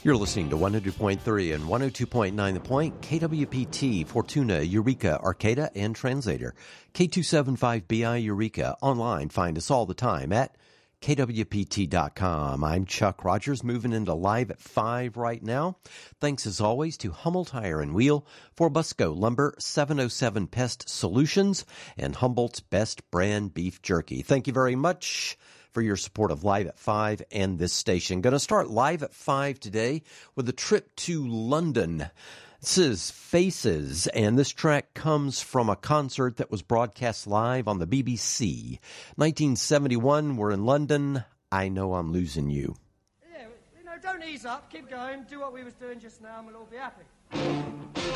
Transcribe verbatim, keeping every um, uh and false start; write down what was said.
You're listening to one hundred point three and one oh two point nine The Point, K W P T, Fortuna, Eureka, Arcata, and Translator. K two seventy-five B I Eureka. Online, find us all the time at K W P T dot com. I'm Chuck Rogers, moving into Live at five right now. Thanks as always to Hummel Tire and Wheel, for Busco Lumber, seven oh seven Pest Solutions, and Humboldt's Best Brand Beef Jerky. Thank you very much for your support of Live at five and this station. Going to start Live at five today with a trip to London. This is Faces, and this track comes from a concert that was broadcast live on the B B C. nineteen seventy-one, we're in London. I Know I'm Losing You. Yeah, you know, don't ease up, keep going, do what we was doing just now and we'll all be happy.